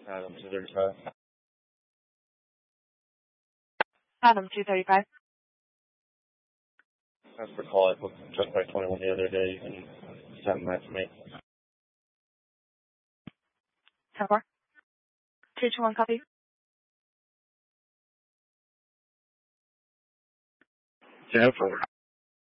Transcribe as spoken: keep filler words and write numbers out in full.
Adam two thirty-five. Adam two thirty-five. That's for call. I booked just by twenty-one the other day. You can send that to me. ten four. two two one copy. ten four.